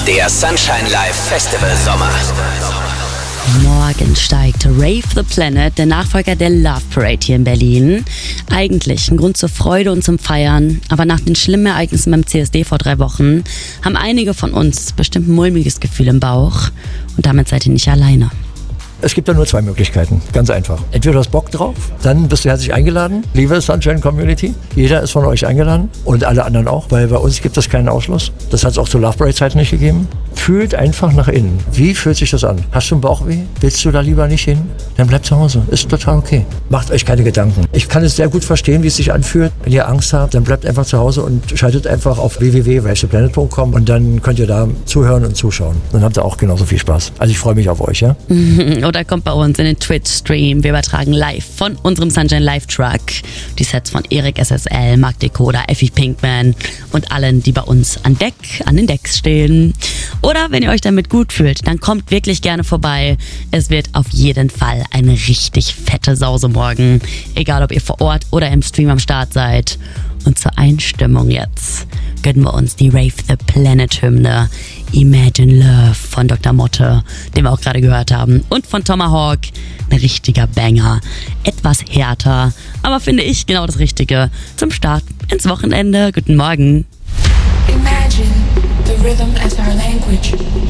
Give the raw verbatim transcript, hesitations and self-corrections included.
Der Sunshine Live Festival Sommer. Morgen steigt Rave the Planet, der Nachfolger der Love Parade hier in Berlin. Eigentlich ein Grund zur Freude und zum Feiern, aber nach den schlimmen Ereignissen beim C S D vor drei Wochen haben einige von uns bestimmt ein mulmiges Gefühl im Bauch. Und damit seid ihr nicht alleine. Es gibt da nur zwei Möglichkeiten, ganz einfach. Entweder du hast Bock drauf, dann bist du herzlich eingeladen. Liebe Sunshine Community, jeder ist von euch eingeladen und alle anderen auch, weil bei uns gibt es keinen Ausschluss. Das hat es auch zur Love Parade Zeit nicht gegeben. Fühlt einfach nach innen. Wie fühlt sich das an? Hast du einen Bauchweh? Willst du da lieber nicht hin? Dann bleib zu Hause. Ist total okay. Macht euch keine Gedanken. Ich kann es sehr gut verstehen, wie es sich anfühlt. Wenn ihr Angst habt, dann bleibt einfach zu Hause und schaltet einfach auf w w w punkt rave the planet punkt com und dann könnt ihr da zuhören und zuschauen. Dann habt ihr auch genauso viel Spaß. Also ich freue mich auf euch, ja? Oder kommt bei uns in den Twitch-Stream. Wir übertragen live von unserem Sunshine Live Truck die Sets von Erik S S L, Mark Decoder, Effie Pinkman und allen, die bei uns an Deck, an den Decks stehen. Oder wenn ihr euch damit gut fühlt, dann kommt wirklich gerne vorbei. Es wird auf jeden Fall eine richtig fette Sause morgen. Egal, ob ihr vor Ort oder im Stream am Start seid. Und zur Einstimmung jetzt gönnen wir uns die Rave the Planet Hymne Imagine Love von Doktor Motte, den wir auch gerade gehört haben. Und von Tomahawk, ein richtiger Banger. Etwas härter, aber finde ich genau das Richtige zum Start ins Wochenende. Guten Morgen. Imagine the rhythm as our language.